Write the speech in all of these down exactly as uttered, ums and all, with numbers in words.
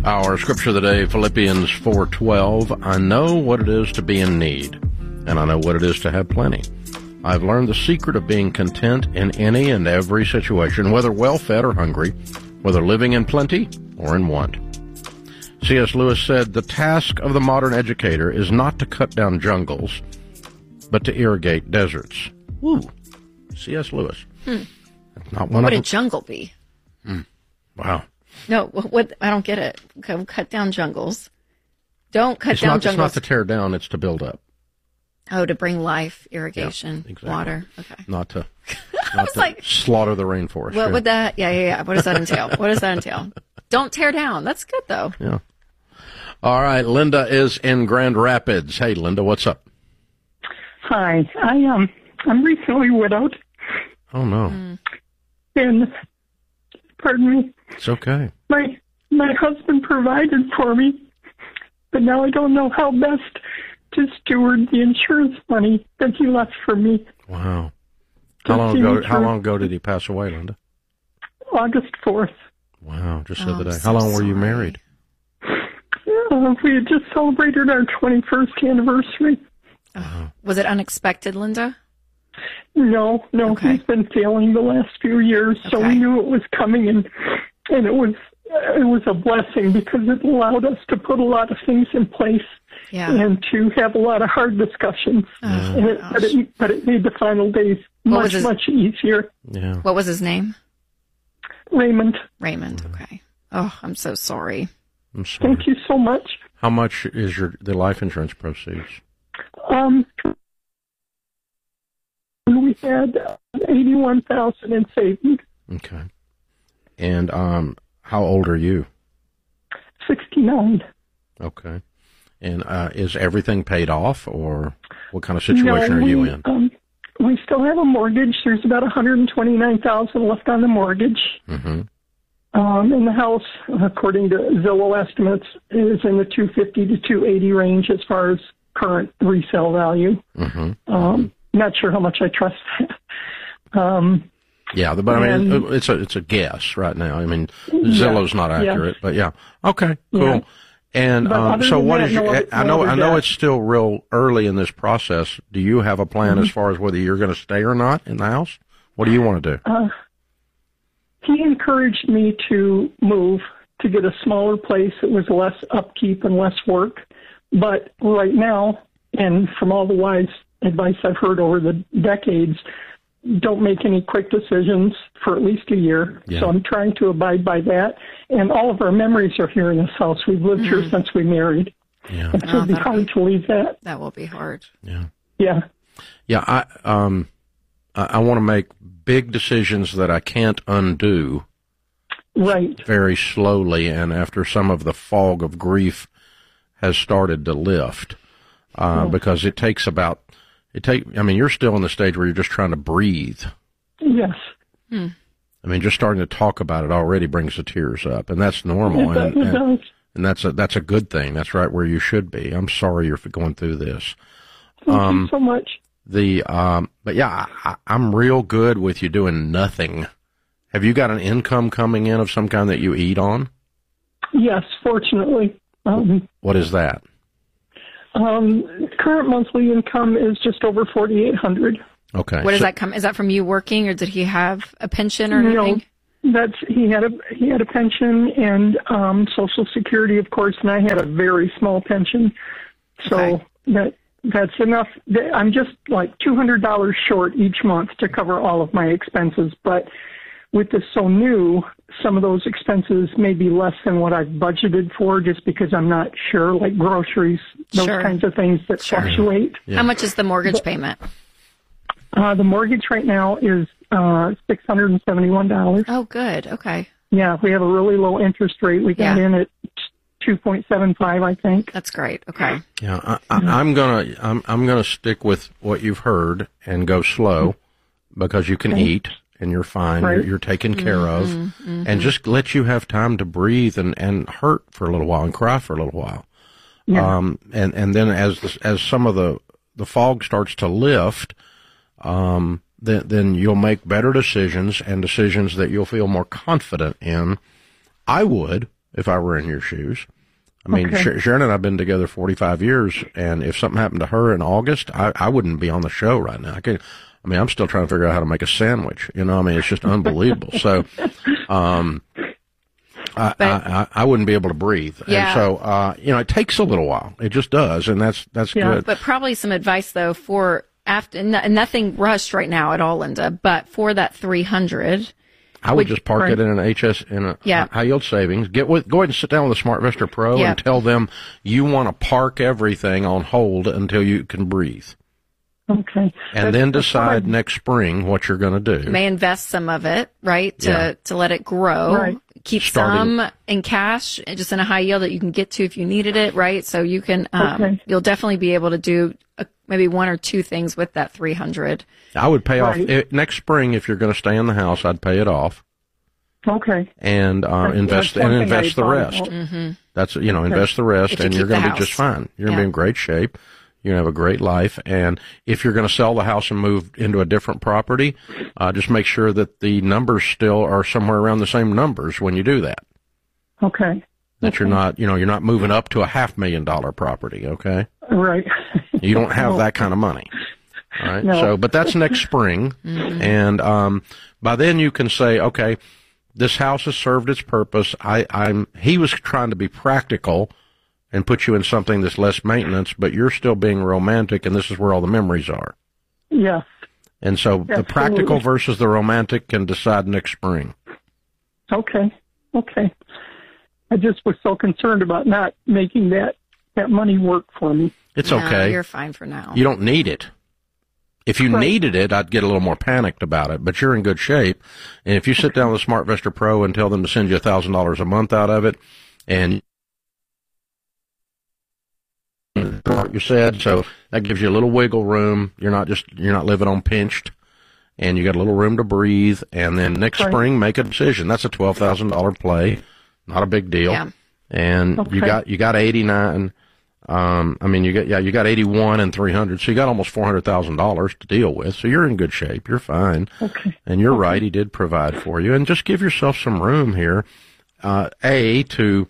Our scripture of the day, Philippians four twelve. I know what it is to be in need, and I know what it is to have plenty. I've learned the secret of being content in any and every situation, whether well-fed or hungry, whether living in plenty or in want. C S Lewis said, the task of the modern educator is not to cut down jungles, but to irrigate deserts. Woo. C S Lewis. Hmm. Not what one would of a jungle be? Hmm. Wow. No, what, what? I don't get it. Okay, cut down jungles. Don't cut it's down not, jungles. It's not to tear down, it's to build up. Oh, to bring life, irrigation, yeah, exactly. water. Okay. Not to, not to like, slaughter the rainforest. What yeah. would that, yeah, yeah, yeah. What does that entail? What does that entail? Don't tear down. That's good, though. Yeah. All right, Linda is in Grand Rapids. Hey, Linda, what's up? Hi. I, um, I'm recently widowed. Oh, no. Mm. And, pardon me. It's okay. My, my husband provided for me, but now I don't know how best to steward the insurance money that he left for me. Wow. How long ago, how long ago did he pass away, Linda? August fourth. Wow, just the oh, other day. So how long were sorry. you married? Uh, we had just celebrated our twenty-first anniversary. Oh. Was it unexpected, Linda? No, no, okay. He's been failing the last few years, so okay. we knew it was coming, and and it was it was a blessing because it allowed us to put a lot of things in place yeah. and to have a lot of hard discussions. Oh, and it, but, it, but it made the final days much, his, much easier. Yeah. What was his name? Raymond. Raymond, okay. Oh, I'm so sorry. I'm sorry. Thank you so much. How much is your the life insurance proceeds? Um, we had eighty-one thousand in savings. Okay. And um, how old are you? Sixty-nine. Okay. And uh, is everything paid off, or what kind of situation no, are we, you in? Um, we still have a mortgage. There's about one hundred twenty-nine thousand left on the mortgage. Mm-hmm. Um, and the house, according to Zillow estimates, is in the two fifty to two eighty range as far as current resale value. Mm-hmm. Um, not sure how much I trust that. Um, yeah, but I mean, and, it's a it's a guess right now. I mean, Zillow's yeah, not accurate, yeah. but yeah, okay, cool. Yeah. And um, so, what that, is your? No, I know, I know, it's still real early in this process. Do you have a plan mm-hmm. as far as whether you're going to stay or not in the house? What do you want to do? Uh, he encouraged me to move to get a smaller place. It was less upkeep and less work. But right now, and from all the wise advice I've heard over the decades, don't make any quick decisions for at least a year. Yeah. So I'm trying to abide by that. And all of our memories are here in this house. We've lived mm-hmm. here since we married. Yeah. And so oh, it'd be hard be, to leave that. That will be hard. Yeah. Yeah. Yeah. I, um, I, I want to make big decisions that I can't undo. Right. Very slowly. And after some of the fog of grief has started to lift, uh, oh. because it takes about, It take. I mean, you're still in the stage where you're just trying to breathe. Yes. Hmm. I mean, just starting to talk about it already brings the tears up, and that's normal, it and, does, it and, does. and that's a that's a good thing. That's right where you should be. I'm sorry you're going through this. Thank um, you so much. The um, but yeah, I, I'm real good with you doing nothing. Have you got an income coming in of some kind that you eat on? Yes, fortunately. Um, what is that? Um, current monthly income is just over forty-eight hundred. Okay. What does so, that come? Is that from you working, or did he have a pension or anything? No, that's he had a he had a pension and um, Social Security, of course, and I had a very small pension, so okay. that that's enough. I'm just like two hundred dollars short each month to cover all of my expenses, but with this so new, some of those expenses may be less than what I've budgeted for just because I'm not sure, like groceries, those sure. kinds of things that sure. fluctuate. Yeah. How much is the mortgage but, payment? Uh, the mortgage right now is uh, six hundred seventy-one dollars. Oh, good. Okay. Yeah, we have a really low interest rate. We got yeah. in at two point seven five, I think. That's great. Okay. Yeah, I, I, I'm gonna I'm I'm gonna stick with what you've heard and go slow because you can okay. eat. And you're fine, right. you're, you're taken care mm-hmm, of, mm-hmm. and just let you have time to breathe and, and hurt for a little while and cry for a little while. Yeah. Um, and, and then as the, as some of the, the fog starts to lift, um, then, then you'll make better decisions and decisions that you'll feel more confident in. I would, if I were in your shoes. I mean, Okay. Sh- Sharon and I have been together forty-five years, and if something happened to her in August, I, I wouldn't be on the show right now. I could, I mean, I'm still trying to figure out how to make a sandwich. You know, I mean, it's just unbelievable. So, um, I, But- I, I wouldn't be able to breathe. Yeah. And so, uh, you know, it takes a little while. It just does, and that's that's Yeah. good. But probably some advice though for after n- nothing rushed right now at all, Linda. But for that three hundred, I would Would- just park right. it in an H S in a Yeah. high yield savings. Get with go ahead and sit down with a SmartVestor Pro Yeah. and tell them you want to park everything on hold until you can breathe, Okay. and That's- then that's decide fine. next spring what you're going to do. you may invest some of it, right, to Yeah. to let it grow. Right. Keep Starting- some in cash, just in a high yield that you can get to if you needed it, right? So you can, um, Okay. you'll definitely be able to do a, maybe one or two things with that three hundred. I would pay off Right. it, next spring if you're going to stay in the house. I'd pay it off Okay. and uh, That's- invest that's one and thing I invest the thought rest. about. Mm-hmm. That's you know invest the rest, If you and keep you're going the to be just house. fine. You're going to Yeah. be in great shape. You're going to have a great life. And if you're going to sell the house and move into a different property, uh, just make sure that the numbers still are somewhere around the same numbers when you do that. Okay. That you're not, you know, you're not moving up to a half million dollar property. Okay, Right. you don't have that kind of money. All right. No. So, but that's next spring, and um, by then you can say, okay, this house has served its purpose. I, I'm. He was trying to be practical and put you in something that's less maintenance, but you're still being romantic, and this is where all the memories are. Yes. And so, the Absolutely. practical versus the romantic can decide next spring. Okay. Okay. I just was so concerned about not making that, that money work for me. It's No, okay. you're fine for now. You don't need it. If you Right. needed it, I'd get a little more panicked about it, but you're in good shape. And if you sit down with SmartVestor Pro and tell them to send you one thousand dollars a month out of it, and what you said, so that gives you a little wiggle room. You're not just, you're not living on pinched, and you got a little room to breathe. And then next Right. spring, make a decision. That's a twelve thousand dollars play. Not a big deal. Yeah. And you Okay. got, you got eighty-nine. Um, I mean, you got, yeah, you got eighty-one and three hundred, so you got almost four hundred thousand dollars to deal with. So you're in good shape. You're fine. Okay. And you're right. He did provide for you. And just give yourself some room here. Uh, A, to,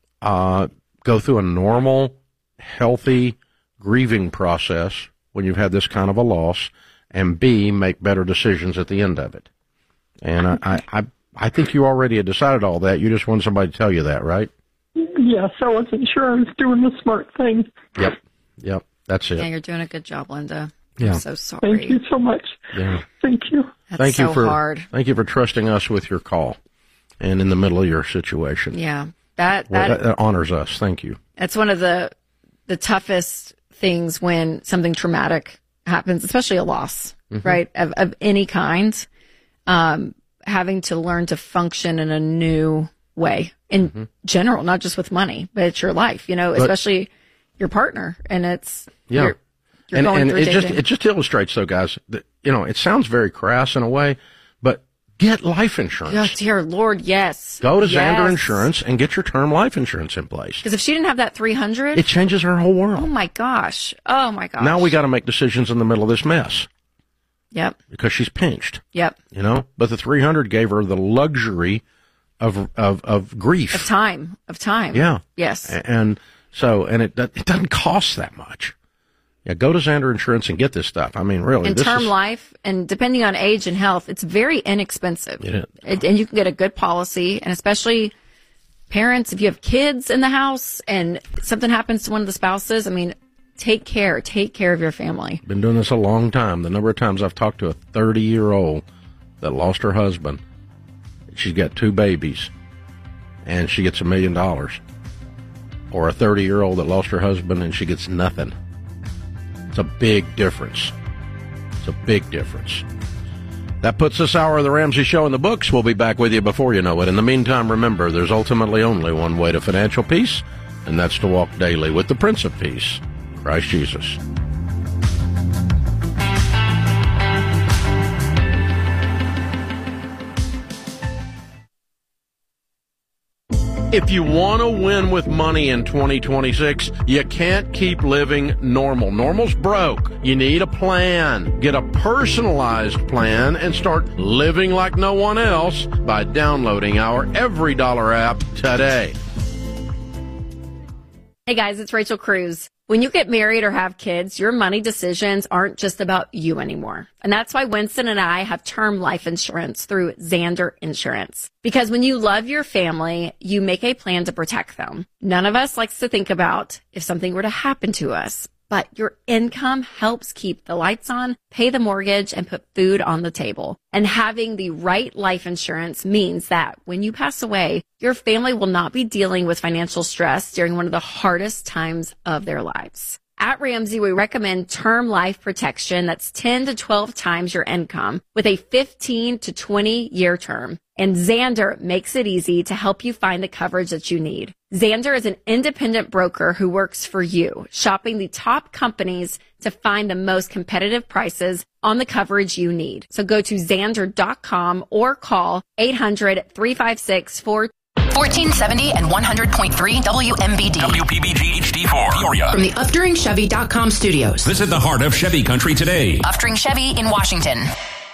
uh, go through a normal, healthy grieving process when you've had this kind of a loss. And B, make better decisions at the end of it. And I, I, I, I think you already had decided all that. You just wanted somebody to tell you that, right? Yes, I wasn't sure I was doing the smart thing. Yep. Yep. That's it. Yeah, you're doing a good job, Linda. Yeah. I'm so sorry. Thank you so much. Yeah. Thank you. That's Thank so you for hard. thank you for trusting us with your call, and in the middle of your situation. Yeah. That Well, that that, that honors us. Thank you. That's one of the the toughest things when something traumatic happens, especially a loss, Mm-hmm. right? Of, of any kind. Um, having to learn to function in a new way in Mm-hmm. general, not just with money, but it's your life, you know, especially your partner. And it's, Yeah. you're, you're and going and through it just dating. it just illustrates, though, guys, that you know it sounds very crass in a way, but get life insurance. Oh, dear Lord, yes. Go to yes. Xander Insurance and get your term life insurance in place. Because if she didn't have that three hundred, It changes her whole world. oh my gosh. Oh my gosh. Now we got to make decisions in the middle of this mess Yep. because she's pinched. Yep. You know, but the three hundred gave her the luxury of of of grief. Of time. Of time. Yeah. Yes. And so, and it it doesn't cost that much. Yeah, go to Xander Insurance and get this stuff. I mean, really, In this term is, life, and depending on age and health, it's very inexpensive. It is. It, and you can get a good policy, and especially parents, if you have kids in the house and something happens to one of the spouses, I mean, take care. Take care of your family. been doing this a long time. The number of times I've talked to a thirty-year-old that lost her husband, she's got two babies, and she gets a million dollars, or a thirty-year-old that lost her husband and she gets nothing. It's a big difference. It's a big difference. That puts this hour of the Ramsey Show in the books. We'll be back with you before you know it. In the meantime, remember, there's ultimately only one way to financial peace, and that's to walk daily with the Prince of Peace, Christ Jesus. If you want to win with money in twenty twenty-six, you can't keep living normal. Normal's broke. You need a plan. Get a personalized plan and start living like no one else by downloading our Every Dollar app today. Hey guys, it's Rachel Cruz. When you get married or have kids, your money decisions aren't just about you anymore. And that's why Winston and I have term life insurance through Zander Insurance. Because when you love your family, you make a plan to protect them. None of us likes to think about if something were to happen to us. But your income helps keep the lights on, pay the mortgage, and put food on the table. And having the right life insurance means that when you pass away, your family will not be dealing with financial stress during one of the hardest times of their lives. At Ramsey, we recommend term life protection that's ten to twelve times your income with a fifteen to twenty year term. And Zander makes it easy to help you find the coverage that you need. Zander is an independent broker who works for you, shopping the top companies to find the most competitive prices on the coverage you need. So go to Zander dot com or call eight hundred, three five six, four fourteen seventy and one hundred point three W M B D. W P B G H D four, Peoria. From the Upduring Chevy dot com studios. Visit the heart of Chevy country today. Upduring Chevy in Washington.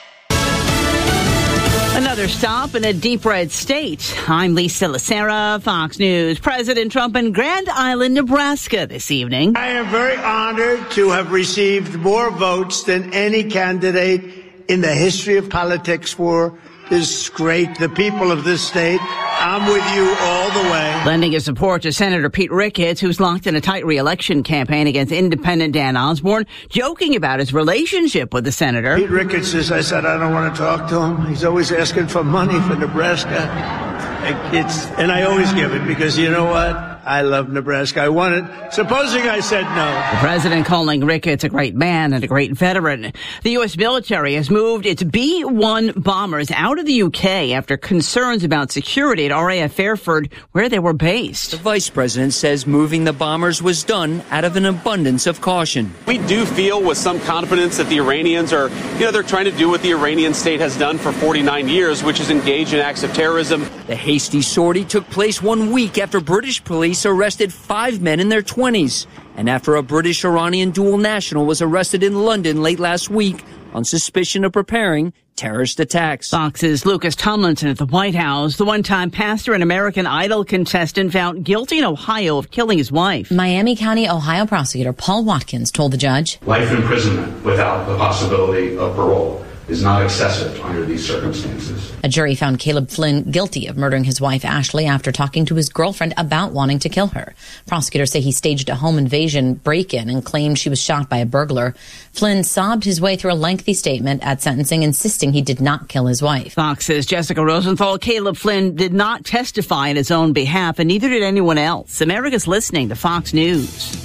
Another stop in a deep red state. I'm Lisa Lacera, Fox News. President Trump in Grand Island, Nebraska this evening. I am very honored to have received more votes than any candidate in the history of politics for this great, the people of this state. I'm with you all the way. Lending his support to Senator Pete Ricketts, who's locked in a tight re-election campaign against independent Dan Osborne, joking about his relationship with the senator. Pete Ricketts says, I said, I don't want to talk to him. He's always asking for money for Nebraska. It's, and I always give it because you know what? I love Nebraska. I want it. Supposing I said no. The president calling Ricketts a great man and a great veteran. The U S military has moved its B one bombers out of the U K after concerns about security at R A F Fairford, where they were based. The vice president says moving the bombers was done out of an abundance of caution. We do feel with some confidence that the Iranians are, you know, they're trying to do what the Iranian state has done for forty-nine years, which is engage in acts of terrorism. The hasty sortie took place one week after British police arrested five men in their twenties, and after a British-Iranian dual national was arrested in London late last week on suspicion of preparing terrorist attacks. Fox's Lucas Tomlinson at the White House. The one-time pastor and American Idol contestant found guilty in Ohio of killing his wife. Miami County, Ohio prosecutor Paul Watkins told the judge, life imprisonment without the possibility of parole is not excessive under these circumstances. A jury found Caleb Flynn guilty of murdering his wife Ashley after talking to his girlfriend about wanting to kill her. Prosecutors say he staged a home invasion break-in and claimed she was shot by a burglar. Flynn sobbed his way through a lengthy statement at sentencing, insisting he did not kill his wife. Fox's Jessica Rosenthal. Caleb Flynn did not testify in his own behalf, and neither did anyone else. America's listening to Fox News.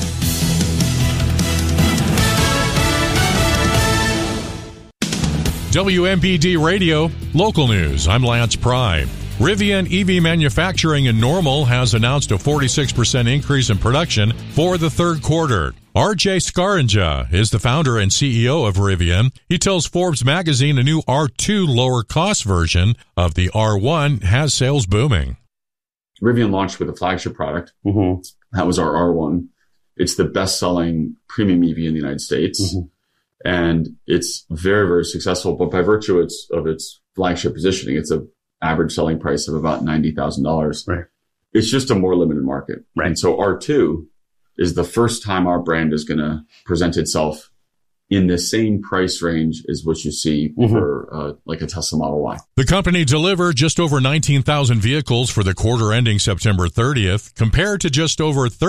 W M B D Radio, local news. I'm Lance Pry. Rivian E V Manufacturing in Normal has announced a forty-six percent increase in production for the third quarter. R J Scaringa is the founder and C E O of Rivian. He tells Forbes magazine a new R two lower cost version of the R one has sales booming. Rivian launched with a flagship product. Mm-hmm. That was our R one. It's the best-selling premium E V in the United States. Mm-hmm. And it's very, very successful. But by virtue of its, of its flagship positioning, it's a average selling price of about ninety thousand dollars. Right. It's just a more limited market. Right. And so R two is the first time our brand is going to present itself in the same price range as what you see mm-hmm. for uh, like a Tesla Model Y. The company delivered just over nineteen thousand vehicles for the quarter ending September thirtieth, compared to just over thirty